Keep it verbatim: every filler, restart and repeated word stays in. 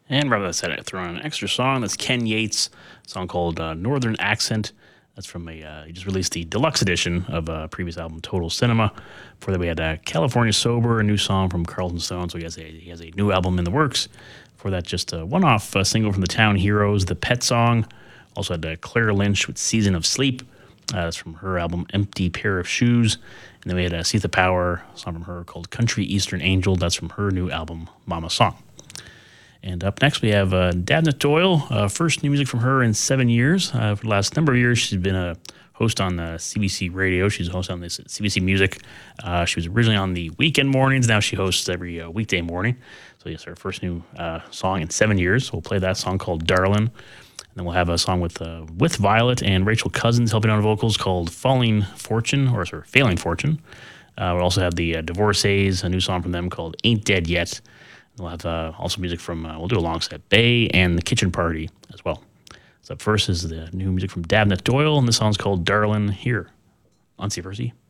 And rather than that, I throw in an extra song. That's Ken Yates, a song called uh, Northern Accent. That's from a, uh, he just released the deluxe edition of a previous album, Total Cinema. Before that, we had uh, California Sober, a new song from Carlton Stone. So he has a, he has a new album in the works. For that, just a one-off uh, single from the Town Heroes, The Pet Song. Also had uh, Claire Lynch with Season of Sleep. Uh, that's from her album, Empty Pair of Shoes. And then we had uh, Seetha Power, a song from her called Country Eastern Angel. That's from her new album, Mama Song. And up next, we have uh, Dabnett Doyle. Uh, first new music from her in seven years. Uh, for the last number of years, she's been a host on uh, C B C Radio. She's a host on this C B C Music. Uh, she was originally on the weekend mornings. Now she hosts every uh, weekday morning. So yes, her first new uh, song in seven years. So we'll play that song called Darlin'. And then we'll have a song with uh, with Violet and Rachel Cousins helping on vocals called Falling Fortune, or sorry, Failing Fortune. Uh, we'll also have the uh, Divorcees, a new song from them called Ain't Dead Yet. We'll have uh, also music from, uh, we'll do a long set, Bay and the Kitchen Party as well. So up first is the new music from Dabnett Doyle, and the song's called Darlin' here on C F R C.